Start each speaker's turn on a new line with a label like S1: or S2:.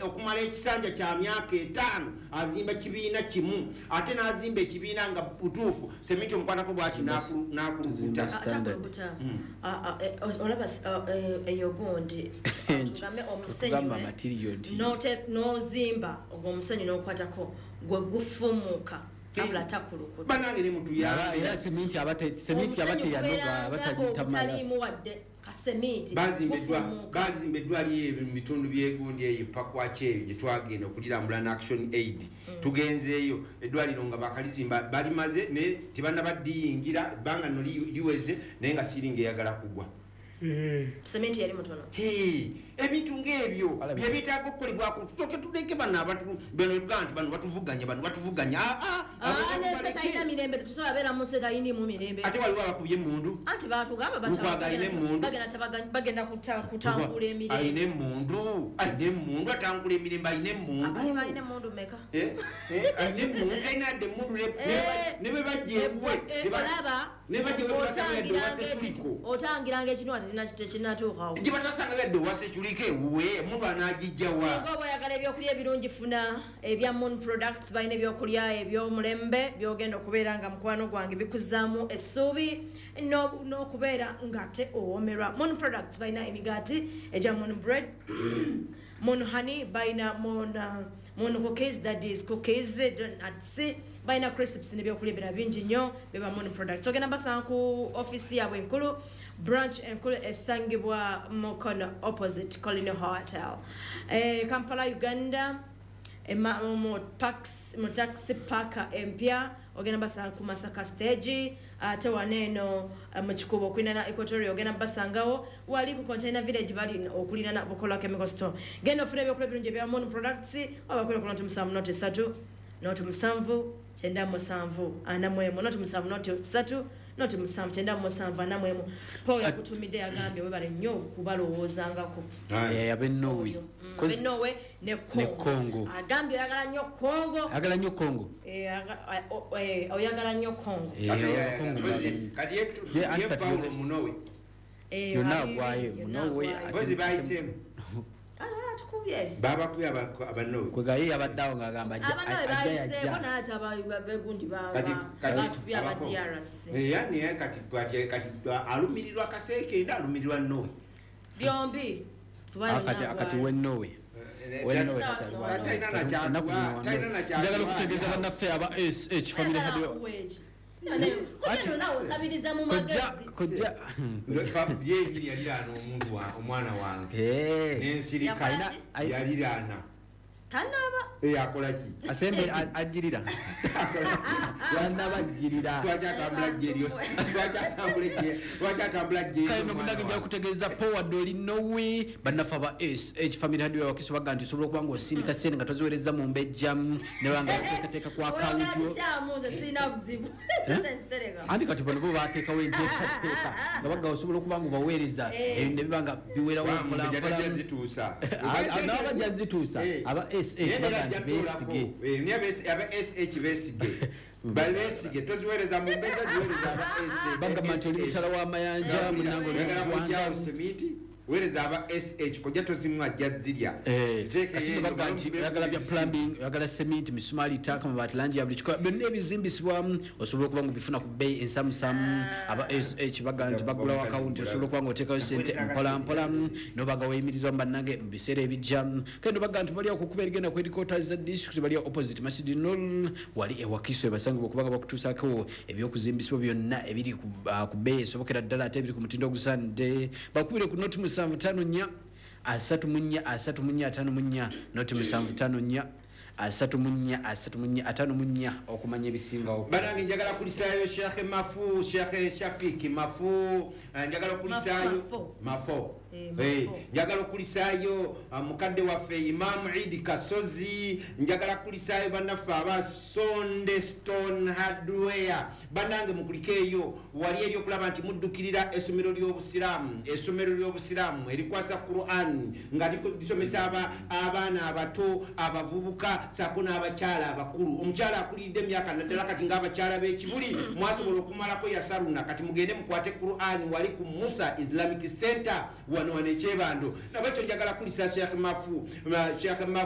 S1: okumala ekisanja kya myaka 5 azimba kibiina kimu ate n'azimba ekibiina nga butuufu semiti omukwatako bwaki n'akulubuta
S2: olaba eyo gundi tugambe omusenyu n'ozimba ogwo omusenyu n'okwatako gwe gufumuuka kabla takulukuta
S1: banangire mutu
S3: ya sementi abate yanoga
S2: abatalimu wadde kasementi
S1: bazimbeddwa ali ebitundu byegundi eyo pakwache gye twagenda okulirambula na Action Aid tugenzeeyo eddwaliro nga bakalizimba balimaze ne tibanna badiyingira banga no liweze naye nga siringa eyagala kugwa
S2: sementi yali mutono
S1: ebintu ng'ebyo byebitaaga okukolebwa ku tutoke tuleke bano abantu bano tuganti bano batuvuganya
S2: nese talina mirembe tetusobola beera mu nsi talina mu mirembe
S1: ate waliwo abakubye emundu
S2: anti batugamba bagenda kutangula emirembe
S1: ayina emundu atangula emirembe ayina
S2: emundu meka
S1: ayina emundu ayina adde emundu ne bwe bajja ewe ne bajja ewe
S2: otangiranga ekinwa tekinatuukawo
S1: gye batasanga bedde owase kyuliko ewuwe emundu anagijjawa
S2: singa oba oyagala ebyokulya ebirungi funa ebya Moon Products balina ebyokulya ebyomulembe byogenda okubeera nga mukwano gwange bikuzaamu essuubi n'okubeera nga te owomerwa. Moon Products balina emigaati egya Moon Bread Moon Honey balina Moon Cookies, that is cookies, donuts balina crisps n'ebyokulya ebirala bingi nnyo beba Moon Products. Ogenda basanga ku ofisi yaabwe enkulu branch enkulu esangibwa Mukono opposite Colino Hotel Kampala Uganda mu taxi park empya ogenda basanga ku Masaka stage ate waneeno mu Kikubo kwinana Equatorial ogenda basangawo wali ku Container Village bali okulina Bukola Chemical Store. Genda ofuna ebyokulya birungi ebya Moon Products abakola ku noti 7 noti 3 noti 7 kyenda 7 anamwemu noti 7 noti 3 noti 7 kyenda 7 anamwemu Paul yakutumide agambye webale nnyo kubalowoozangako
S3: abennowe
S2: ne Kongo agambye oyagala nnyo Kongo oyagala nnyo Kongo
S1: kati Paulo munowe
S3: yonna agwaye munowe
S1: bozi bayisemu
S2: tukubye
S1: baba kuya abanowe
S3: kwegaye abaddawo ngagamba
S2: abanowe bayiseko n'ate abegundi batubye aba DRC
S1: yani kati alumirirwa Kasekende alumirirwa Nowe
S2: byombi
S3: akati wennowe njagala okutegeeza bannaffe aba SH family radio kojja
S1: yenyini yaliraana omuntu omwana wange n'ensirika yaliraana
S2: tanaba
S1: akola ki
S3: asembe ajirira yanabajirira twakatambula jeryo
S1: kale
S3: nomunage nja kutegeeza power doli nowe bannafa ba SH family radio wakiso baga nti sobola kubanga osindika sente nga toziwereza mu mbejja ne banga teeka kwa account yo
S2: sina buzibu
S3: anti kati bano bo bateekawo enteekateeka nga baga osobola kubanga baweereza ne bibanga biwerawo n'abajja zituusa aba SH baga besige
S1: aba SH besige balesige toziwereza mu mbeza ziwereza aba SH
S3: baga manti oli mutala w'amayanja munango
S1: n'egwanga semiti wereza aba SH kojja tozimwa jazirya
S3: ziteeke baga nti yagala bya plumbing yagala cement misumali taka mabati lanji ya buli kikola byonna ebizimbisibwa osobola okuba nga bifuna ku bbeeyi ensamusamu aba SH baga nti bagulawo akawunti osobola okuba nga oteekayo sente mpolampola nobaga weyimiriza mu bannange mu biseera ebijja kale nobaga nti bali okukuba erigenda ku headquarters za district bali opposite Masjid Nur wali ewakiso ebasangibwa okubanga bakutuusaako ebyokuzimbisibwa byonna ebiri ku bbeeyi esobokera ddala ate ebiri ku mutindo ogusaanidde bakubire ku noti 754 3 noti 754 3 okumanya ebisingawo
S1: banange njagala kulisaayo Sheikh Mafu Sheikh Shafiki Mafu njagala kulisaayo Mafu njagala kulisaayo mukadde waffe Imam Eid Kasozi njagala kulisaayo bannaffe aba Sonde Stone Hardware banange mukulikeeyo wali ebyokulaba nti muddukirira essomero ly'obusiraamu erikwasa Quran nga lisomesa abaana abato abavubuka sako n'abakyala abakulu omukyala akulidde emyaka naddala kati ng'abakyala b'ekibuli mwasobola okumalako yasaruna kati mugende mukwate Quran wali ku Musa Islamic Center wano ekyebando nabwekyo njagala kulisa Sheikh Mafu